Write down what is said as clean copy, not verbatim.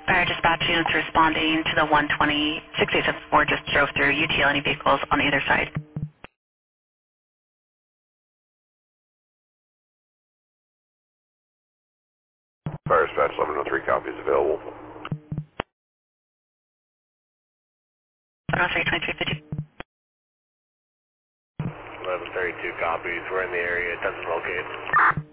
Fire dispatch units responding to the 120 6874 just drove through UTL any vehicles on either side. Fire dispatch 1103 copies available. 103 2350. 1132 copies. We're in the area. Doesn't locate.